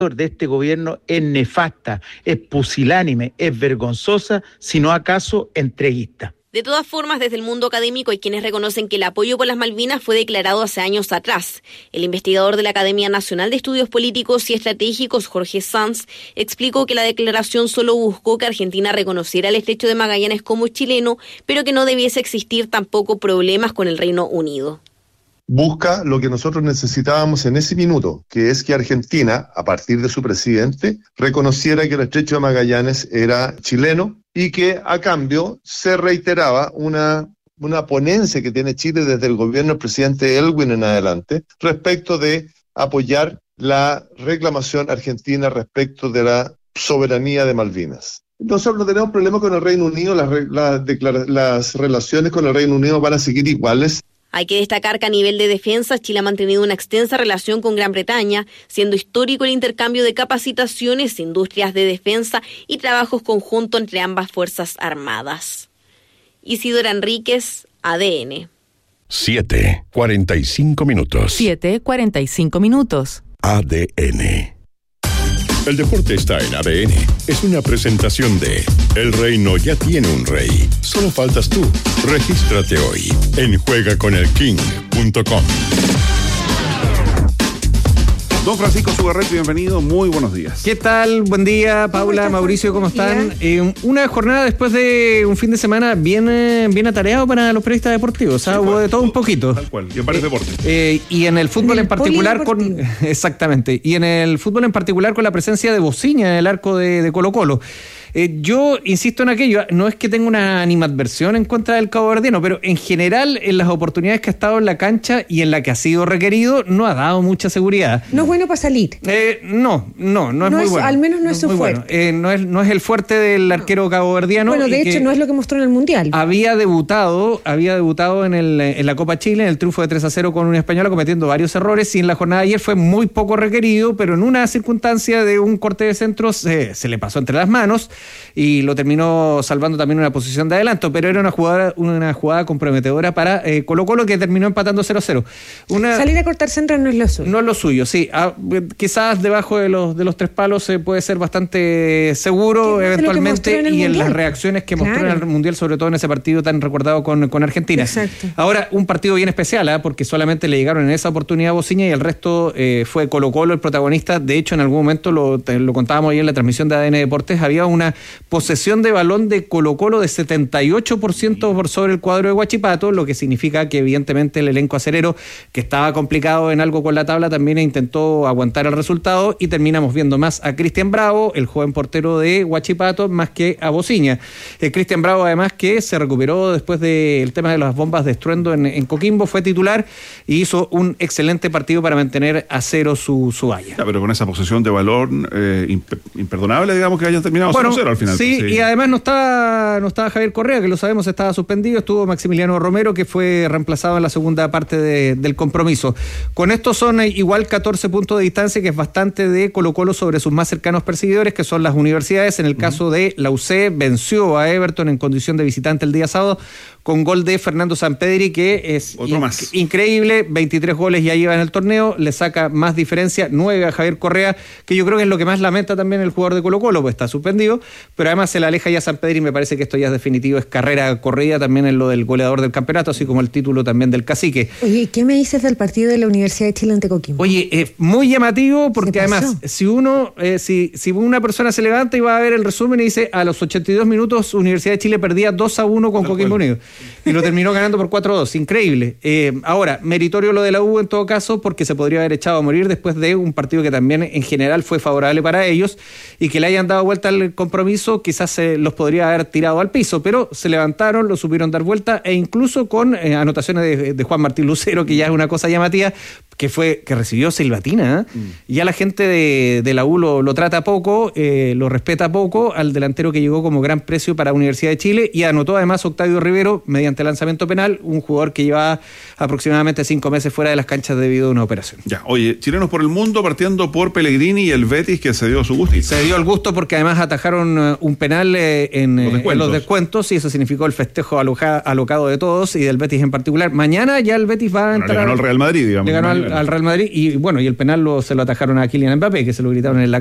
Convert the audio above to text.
de este gobierno es nefasta, es pusilánime, es vergonzosa, sino acaso entreguista. De todas formas, desde el mundo académico hay quienes reconocen que el apoyo por las Malvinas fue declarado hace años atrás. El investigador de la Academia Nacional de Estudios Políticos y Estratégicos, Jorge Sanz, explicó que la declaración solo buscó que Argentina reconociera el Estrecho de Magallanes como chileno, pero que no debiese existir tampoco problemas con el Reino Unido. Busca lo que nosotros necesitábamos en ese minuto, que es que Argentina, a partir de su presidente, reconociera que el Estrecho de Magallanes era chileno y que a cambio se reiteraba una ponencia que tiene Chile desde el gobierno del presidente Elwin en adelante respecto de apoyar la reclamación argentina respecto de la soberanía de Malvinas. Nosotros no tenemos problema con el Reino Unido, las relaciones con el Reino Unido van a seguir iguales. Hay que destacar que a nivel de defensa, Chile ha mantenido una extensa relación con Gran Bretaña, siendo histórico el intercambio de capacitaciones, industrias de defensa y trabajos conjuntos entre ambas Fuerzas Armadas. Isidora Enríquez, ADN. 7:45 minutos. 7:45 minutos. ADN. El deporte está en ADN. Es una presentación de El Reino ya tiene un rey. Solo faltas tú. Regístrate hoy en juegaconelking.com. Don Francisco Sugarret, bienvenido, muy buenos días. ¿Qué tal? Buen día, Paula, Mauricio, ¿cómo están? Una jornada después de un fin de semana bien atareado para los periodistas deportivos, ¿sabes? Hubo de todo un poquito. Tal cual, y en varios deportes. Y en el fútbol en particular exactamente, y en el fútbol en particular con la presencia de Bociña en el arco de Colo-Colo. Yo insisto en aquello, no es que tenga una animadversión en contra del caboverdiano, pero en general en las oportunidades que ha estado en la cancha y en la que ha sido requerido no ha dado mucha seguridad. No es bueno para salir. No es muy bueno. Al menos no es su fuerte. No es el fuerte del arquero caboverdiano. Bueno, de hecho no es lo que mostró en el Mundial. Había debutado en la Copa Chile, en el triunfo de 3-0 con Unión Española, cometiendo varios errores, y en la jornada de ayer fue muy poco requerido, pero en una circunstancia de un corte de centros se le pasó entre las manos y lo terminó salvando también una posición de adelanto, pero era una jugada comprometedora para Colo-Colo, que terminó empatando 0-0. Salir a cortar centros no es lo suyo. No es lo suyo, sí. Quizás debajo de los tres palos puede ser bastante seguro eventualmente, y en las reacciones que mostró en el Mundial, sobre todo en ese partido tan recordado con Argentina. Exacto. Ahora, un partido bien especial, porque solamente le llegaron en esa oportunidad a Bociña y el resto fue Colo-Colo el protagonista. De hecho, en algún momento lo contábamos ayer en la transmisión de ADN Deportes, había una posesión de balón de Colo-Colo de 78% por sobre el cuadro de Huachipato, lo que significa que evidentemente el elenco acerero, que estaba complicado en algo con la tabla, también intentó aguantar el resultado, y terminamos viendo más a Cristian Bravo, el joven portero de Huachipato, más que a Bociña. Cristian Bravo, además, que se recuperó después del tema de las bombas de estruendo en Coquimbo, fue titular y hizo un excelente partido para mantener a cero su valla. Pero con esa posesión de balón imperdonable, digamos, que haya terminado 0-0 al final. Sí, y además no estaba Javier Correa, que lo sabemos, estaba suspendido. Estuvo Maximiliano Romero, que fue reemplazado en la segunda parte del compromiso. Con esto son igual 14 puntos de distancia, que es bastante de Colo-Colo sobre sus más cercanos perseguidores, que son las universidades. En el caso de la UC, venció a Everton en condición de visitante el día sábado, con gol de Fernando Sampedri, que es increíble, 23 goles ya lleva en el torneo, le saca más diferencia, 9 a Javier Correa, que yo creo que es lo que más lamenta también el jugador de Colo-Colo, pues está suspendido, pero además se le aleja ya Sampedri, y me parece que esto ya es definitivo, es carrera corrida también en lo del goleador del campeonato, así como el título también del cacique. Oye, ¿qué me dices del partido de la Universidad de Chile ante Coquimbo? Oye, muy llamativo, porque además, si una persona se levanta y va a ver el resumen y dice, a los 82 minutos Universidad de Chile perdía 2-1 con Coquimbo Unido, y lo terminó ganando por 4-2, increíble. Ahora, meritorio lo de la U en todo caso, porque se podría haber echado a morir después de un partido que también en general fue favorable para ellos, y que le hayan dado vuelta al compromiso, quizás los podría haber tirado al piso, pero se levantaron, lo supieron dar vuelta, e incluso con anotaciones de Juan Martín Lucero, que ya es una cosa llamativa, que recibió silbatina, y ya la gente de la U lo trata poco, lo respeta poco al delantero que llegó como gran precio para Universidad de Chile, y anotó además Octavio Rivero mediante lanzamiento penal, un jugador que lleva aproximadamente 5 meses fuera de las canchas debido a una operación. Ya, oye, chilenos por el mundo, partiendo por Pellegrini y el Betis, que se dio su gusto. Se dio el gusto porque además atajaron un penal en los descuentos, y eso significó el festejo alocado de todos y del Betis en particular. Mañana ya el Betis va a entrar. Le ganó al Real Madrid, digamos. al Real Madrid. Y bueno, y el penal se lo atajaron a Kylian Mbappé, que se lo gritaron en la